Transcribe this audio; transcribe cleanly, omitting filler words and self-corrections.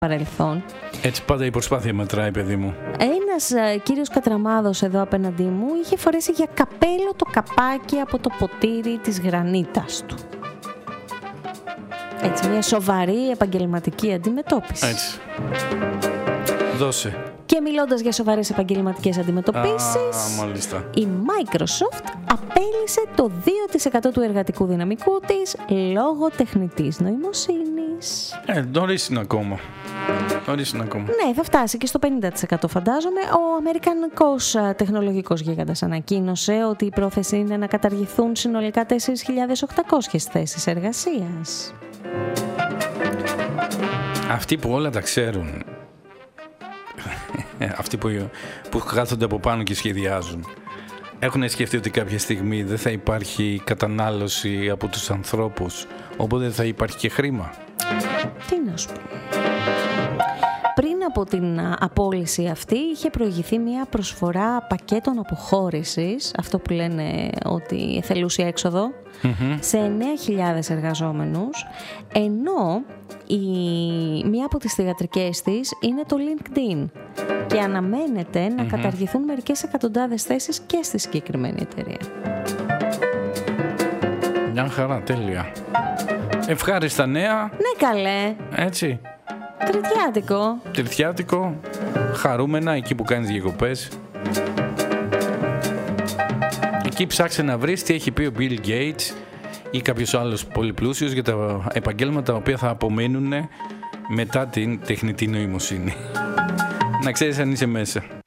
παρελθόν. Έτσι πάντα η προσπάθεια μετράει, παιδί μου. Ένας κύριος Κατραμάδος εδώ απέναντί μου είχε φορέσει για καπέλο το καπάκι από το ποτήρι της γρανίτας του. Έτσι, μια σοβαρή επαγγελματική αντιμετώπιση. Έτσι. Δώσε. Και μιλώντας για σοβαρές επαγγελματικές αντιμετωπίσεις, μάλιστα. η Microsoft απέλυσε το 2% του εργατικού δυναμικού της λόγω τεχνητής νοημοσύνης. Νωρίς είναι ακόμα. Ναι, θα φτάσει και στο 50% φαντάζομαι. Ο αμερικανικός τεχνολογικός γίγαντας ανακοίνωσε ότι η πρόθεση είναι να καταργηθούν συνολικά 4.800 θέσεις εργασίας. Αυτοί που όλα τα ξέρουν, αυτοί που κάθονται από πάνω και σχεδιάζουν, έχουν σκεφτεί ότι κάποια στιγμή δεν θα υπάρχει κατανάλωση από τους ανθρώπους, οπότε δεν θα υπάρχει και χρήμα. Τι να σου πω. Πριν από την απόλυση αυτή είχε προηγηθεί μια προσφορά πακέτων αποχώρησης, αυτό που λένε ότι εθελούσια έξοδο, σε 9.000 εργαζόμενους, ενώ μία από τις θυγατρικές της είναι το LinkedIn και αναμένεται να καταργηθούν μερικές εκατοντάδες θέσεις και στη συγκεκριμένη εταιρεία. Μια χαρά, τέλεια. Ευχάριστα νέα. Ναι καλέ. Έτσι. Τριθιάτικο. Χαρούμενα εκεί που κάνεις διακοπές. Εκεί ψάξε να βρεις τι έχει πει ο Bill Gates ή κάποιος άλλος πολύ πλούσιος για τα επαγγέλματα τα οποία θα απομείνουν μετά την τεχνητή νοημοσύνη. Να ξέρεις αν είσαι μέσα.